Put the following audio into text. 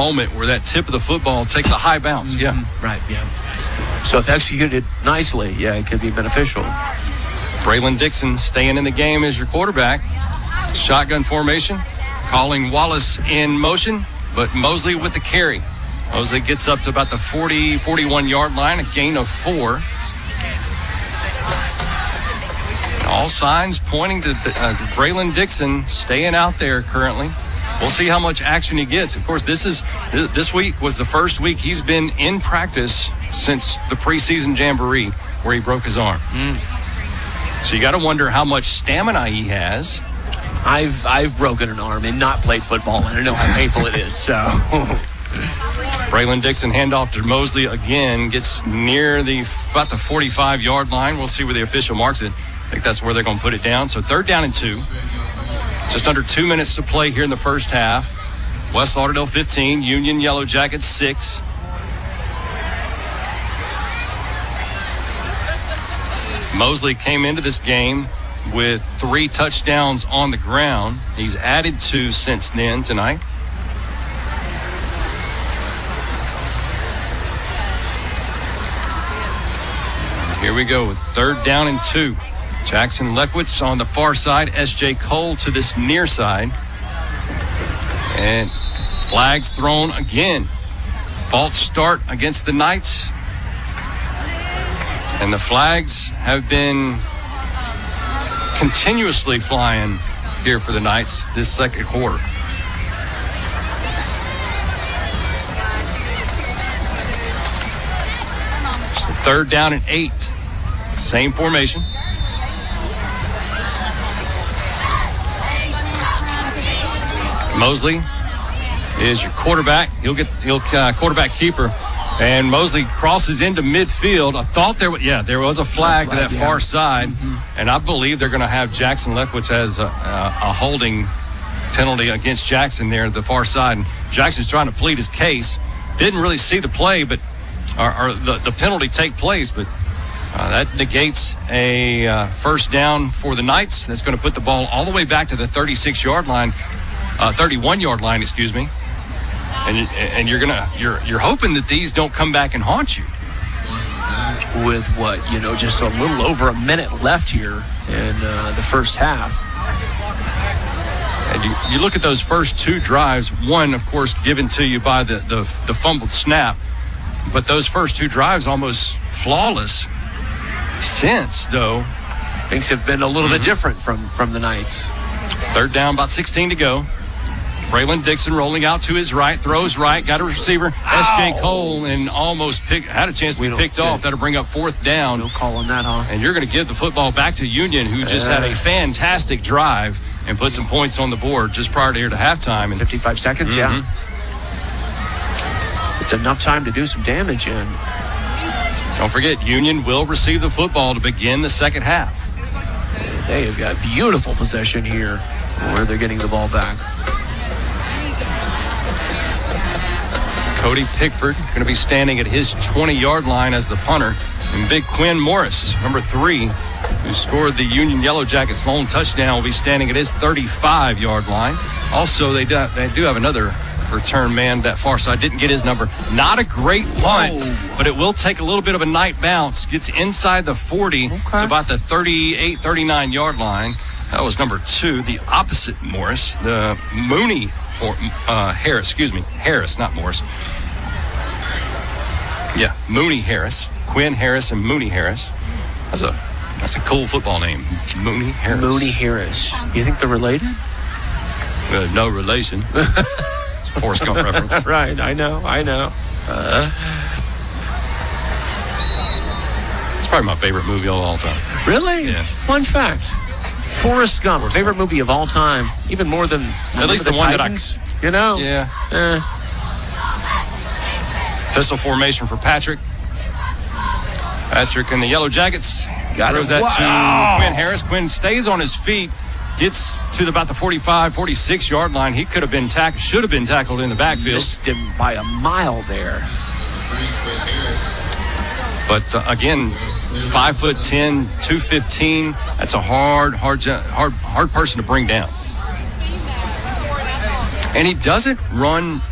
moment where that tip of the football takes a high bounce. Yeah. Right, yeah. So if executed nicely, yeah, it could be beneficial. Braylon Dixon staying in the game as your quarterback. Shotgun formation, calling Wallace in motion, but Mosley with the carry. Mosley gets up to about the 40, 41-yard line, a gain of 4. And all signs pointing to Braylon Dixon staying out there currently. We'll see how much action he gets. Of course, this week was the first week he's been in practice since the preseason jamboree where he broke his arm. So you got to wonder how much stamina he has. I've broken an arm and not played football, and I know how painful it is. So Braylon Dixon handoff to Mosley again, gets near about the 45-yard line. We'll see where the official marks it. I think that's where they're going to put it down. So 3rd down and 2. Just under 2 minutes to play here in the first half. West Lauderdale 15, Union Yellow Jackets 6. Mosley came into this game with 3 touchdowns on the ground. He's added 2 since then tonight. Here we go with 3rd down and 2. Jackson Leckwitz on the far side. S.J. Cole to this near side. And flags thrown again. False start against the Knights. And the flags have been continuously flying here for the Knights this second quarter. So 3rd down and 8. Same formation. Mosley is your quarterback. He'll quarterback keeper. And Mosley crosses into midfield. I thought there was a flag to that far side. And I believe they're going to have Jackson Leckwitz as a holding penalty against Jackson there at the far side. And Jackson's trying to plead his case. Didn't really see the play, but or the penalty take place, but that negates a 1st down for the Knights. That's going to put the ball all the way back to the 36-yard line, 31-yard line, excuse me. And you're hoping that these don't come back and haunt you. With just a little over a minute left here in the first half. And you look at those first 2 drives, one, of course, given to you by the fumbled snap, but those first 2 drives almost flawless. Since, though, things have been a little bit different from the Knights. 3rd down, about 16 to go. Braylon Dixon rolling out to his right, throws right, got a receiver, S.J. Cole, and almost had a chance to be picked off. That'll bring up 4th down. No call on that, huh? And you're going to give the football back to Union, who just had a fantastic drive and put some points on the board just prior to here to halftime. And 55 seconds, yeah. It's enough time to do some damage in. Don't forget, Union will receive the football to begin the second half. They have got beautiful possession here where they're getting the ball back. Cody Pickford going to be standing at his 20-yard line as the punter. And Big Quinn Morris, number 3, who scored the Union Yellow Jackets' lone touchdown, will be standing at his 35-yard line. Also, they do have another return man that far side. Didn't get his number. Not a great punt, but it will take a little bit of a night bounce. Gets inside the 40 to about the 38, 39-yard line. That was number 2, the opposite Morris, the Mooney Harris, Harris, not Morris. Yeah, Mooney Harris. Quinn Harris and Mooney Harris. That's a cool football name, Mooney Harris. Mooney Harris. You think they're related? No relation. It's a Forrest Gump reference. Right, I know. It's probably my favorite movie of all time. Really? Yeah. Fun fact. Forrest Gump, favorite movie of all time, even more than at least the one Titans, that Yeah. Pistol formation for Patrick. Patrick and the Yellow Jackets throws that to Quinn Harris. Quinn stays on his feet, gets to about the 45, 46-yard line. He should have been tackled in the backfield. Missed him by a mile there. But again, 5'10", 215. That's a hard person to bring down. And he doesn't run